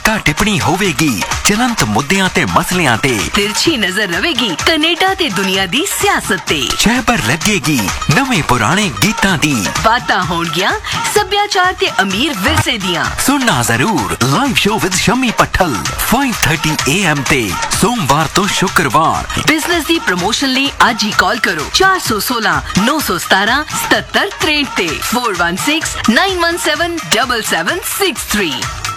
ਟੀਕਾ ਟਿੱਪਣੀ ਹੋਵੇਗੀ ਚਲੰਤ ਮੁੱਦਿਆਂ ਤੇ ਮਸਲਿਆਂ ਤੇ। तिरछी नजर रहेगी कनेडा ते दुनिया दी सियासत ते। ਛਹਿਬਰ ਲੱਗੇਗੀ ਨਵੇਂ ਪੁਰਾਣੇ ਗੀਤਾਂ ਦੀ। बातां होणगियां सभ्याचार ते अमीर विरसे दियां। सुनना जरूर live show with Shammi पट्ठल 5:30 AM ते सोमवार तो शुक्रवार। बिजनेस दी प्रमोशन ਲਈ ਅੱਜ ਹੀ ਕਾਲ ਕਰੋ 416 917 77 63 ਤੇ 4169177763।